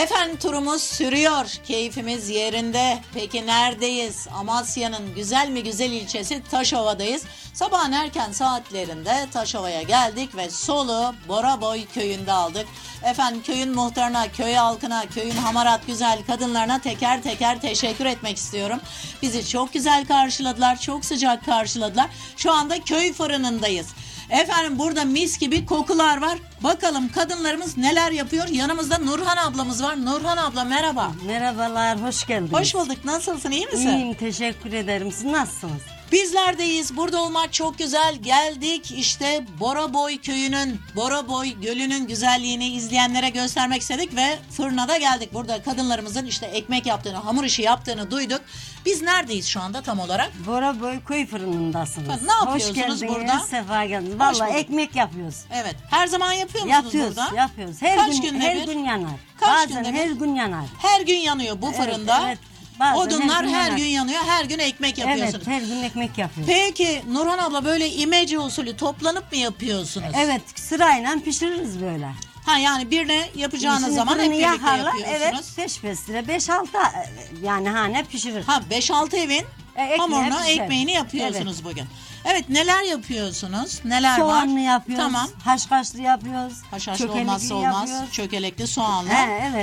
Efendim turumuz sürüyor. Keyfimiz yerinde. Peki neredeyiz? Amasya'nın güzel mi güzel ilçesi Taşova'dayız. Sabahın erken saatlerinde Taşova'ya geldik ve solu Boraboy köyünde aldık. Efendim köyün muhtarına, köy halkına, köyün hamarat güzel kadınlarına teker teker teşekkür etmek istiyorum. Bizi çok güzel karşıladılar, çok sıcak karşıladılar. Şu anda köy fırınındayız. Efendim burada mis gibi kokular var. Bakalım kadınlarımız neler yapıyor. Yanımızda Nurhan ablamız var. Nurhan abla merhaba. Merhabalar, hoş geldiniz. Hoş bulduk. Nasılsın? İyi misin? İyiyim, teşekkür ederim. Siz nasılsınız? Bizlerdeyiz. Burada olmak çok güzel. Geldik işte Boraboy köyünün, Boraboy gölünün güzelliğini izleyenlere göstermek istedik ve fırına da geldik. Burada kadınlarımızın işte ekmek yaptığını, hamur işi yaptığını duyduk. Biz neredeyiz şu anda tam olarak? Boraboy köy fırınındasınız. Ne yapıyorsunuz hoş geldiniz, burada? sefa geldiniz. Hoş Vallahi bulduk. ekmek yapıyoruz. Evet. Her zaman yapıyor musunuz Yapıyoruz, burada? yapıyoruz. Kaç günde bir? Gün yanar. Kaç Bazen günde her bir? gün yanar. Her gün yanıyor bu fırında. Evet. Bazen Odunlar her yanar. gün yanıyor. Her gün ekmek yapıyorsunuz. Evet, her gün ekmek yapıyoruz. Peki Nurhan abla böyle imece usulü toplanıp mı yapıyorsunuz? Evet, sırayla pişiririz böyle. Ha yani birine yapacağınız Şimdi zaman hep fırını birlikte yakarlar, yapıyorsunuz. evet, peş peşine 5-6 yani hane pişirir. Ha 5-6 evin Ekmeği hamurunu, pişer. ekmeğini yapıyorsunuz bugün. Evet neler yapıyorsunuz? Neler var? Soğanlı yapıyoruz. Tamam. Haşhaşlı yapıyoruz. Haşhaşlı çökelikli olmazsa olmaz. yapıyoruz. Çökelekli soğanlı. Evet.